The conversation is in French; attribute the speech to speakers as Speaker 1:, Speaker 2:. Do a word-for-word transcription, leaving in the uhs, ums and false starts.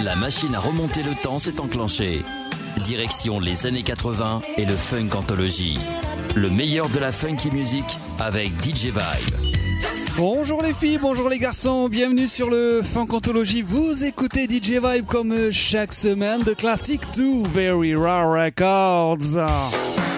Speaker 1: La machine à remonter le temps s'est enclenchée. Direction les années quatre-vingts et le Funk Anthology. Le meilleur de la funky music avec D J Vibe.
Speaker 2: Bonjour les filles, bonjour les garçons, bienvenue sur le Funk Anthology. Vous écoutez D J Vibe comme chaque semaine de classique to Very Rare Records.